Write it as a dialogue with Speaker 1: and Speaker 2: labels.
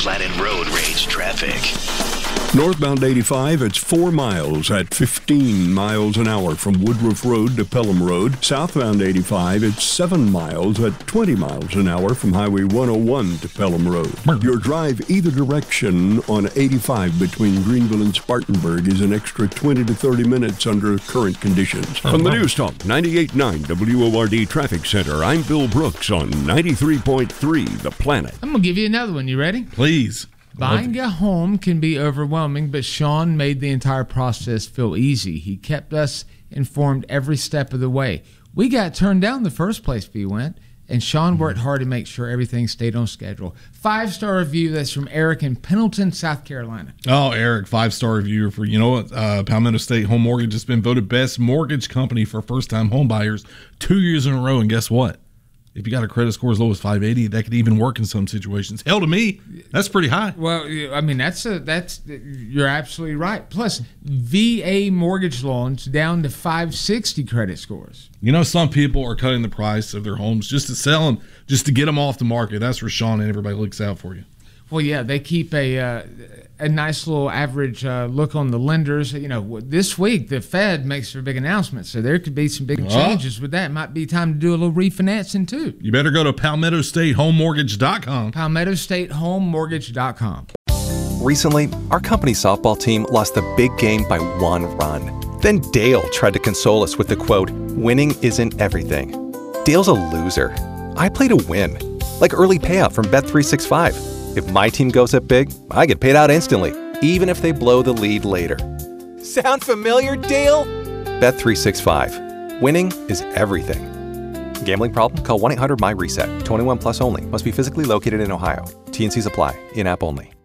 Speaker 1: Planet Road Rage traffic.
Speaker 2: Northbound 85, it's 4 miles at 15 miles an hour from Woodruff Road to Pelham Road. Southbound 85, it's 7 miles at 20 miles an hour from Highway 101 to Pelham Road. Your drive either direction on 85 between Greenville and Spartanburg is an extra 20 to 30 minutes under current conditions. From the News Talk 98.9 WORD Traffic Center, I'm Bill Brooks on 93.3 The Planet.
Speaker 3: I'm going to give you another one. You ready?
Speaker 4: Please.
Speaker 3: Buying a home can be overwhelming, but Sean made the entire process feel easy. He kept us informed every step of the way. We got turned down the first place we went, and Sean worked hard to make sure everything stayed on schedule. 5-star review. That's from Eric in Pendleton, South Carolina.
Speaker 4: Oh, Eric, 5-star review for, Palmetto State Home Mortgage has been voted best mortgage company for first-time home buyers 2 years in a row, and guess what? If you got a credit score as low as 580, that could even work in some situations. Hell, to me, that's pretty high.
Speaker 3: Well, I mean, that's you're absolutely right. Plus, VA mortgage loans down to 560 credit scores.
Speaker 4: Some people are cutting the price of their homes just to sell them, just to get them off the market. That's where Sean and everybody looks out for you.
Speaker 3: Well, yeah, they keep a nice little average look on the lenders. This week the Fed makes their big announcement, so there could be some big changes with that. Might be time to do a little refinancing too.
Speaker 4: You better go to PalmettoStateHomeMortgage.com.
Speaker 3: PalmettoStateHomeMortgage.com.
Speaker 5: Recently, our company softball team lost the big game by 1 run. Then Dale tried to console us with the quote, "Winning isn't everything." Dale's a loser. I play to win, like early payout from Bet365. If my team goes up big, I get paid out instantly, even if they blow the lead later. Sound familiar, Dale? Bet365. Winning is everything. Gambling problem? Call 1-800-MY-RESET. 21 plus only. Must be physically located in Ohio. T&Cs apply. In-app only.